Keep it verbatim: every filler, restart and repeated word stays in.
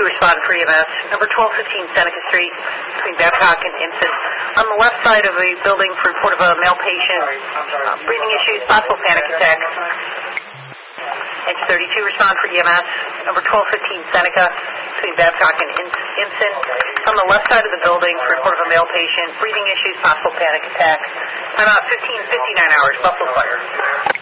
two responded for E M S. Number twelve fifteen Seneca Street between Babcock and Ensign. On the left side of the building for report of a male patient, uh, breathing issues, possible panic attack. Edge thirty-two respond for E M S. Number twelve fifteen Seneca between Babcock and Ensign. On the left side of the building for report of a male patient, breathing issues, possible panic attack. Time out fifteen fifty-nine hours, Buffalo Fire.